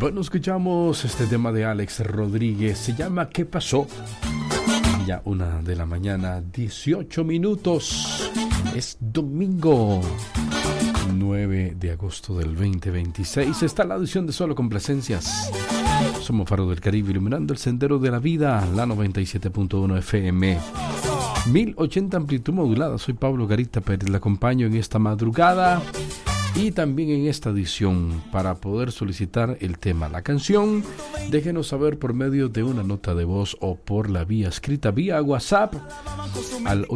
Bueno, escuchamos este tema de Alex Rodríguez. Se llama ¿Qué pasó? Ya 1:00 a.m, 18 minutos. Es domingo 9 de agosto del 2026. Está la edición de Solo Complacencias. Somos Faro del Caribe, iluminando el sendero de la vida. La 97.1 FM, 1080 amplitud modulada. Soy Pablo Garita Pérez, le acompaño en esta madrugada y también en esta edición. Para poder solicitar el tema, la canción, déjenos saber por medio de una nota de voz o por la vía escrita, vía WhatsApp al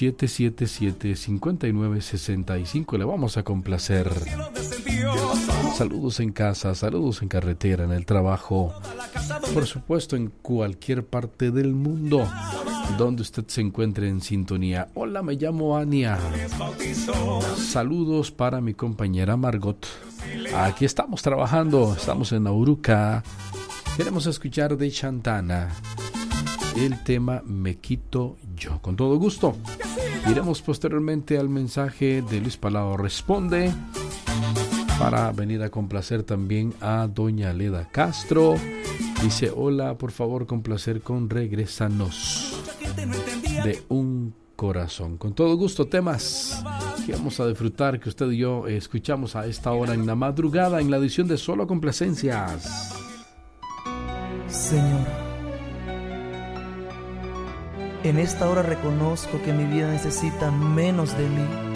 8777-5965. Le vamos a complacer. Saludos en casa, saludos en carretera, en el trabajo, por supuesto en cualquier parte del mundo donde usted se encuentre en sintonía. Hola, me llamo Ania. Saludos para mi compañera Margot. Aquí estamos trabajando, estamos en Nauruca. Queremos escuchar de Chantana el tema Me Quito Yo. Con todo gusto. Iremos posteriormente al mensaje de Luis Palao Responde, para venir a complacer también a doña Leda Castro. Dice: hola, por favor complacer con Regrésanos de un corazón. Con todo gusto, temas que vamos a disfrutar, que usted y yo escuchamos a esta hora en la madrugada, en la edición de Solo Complacencias. Señor, en esta hora reconozco que mi vida necesita menos de mí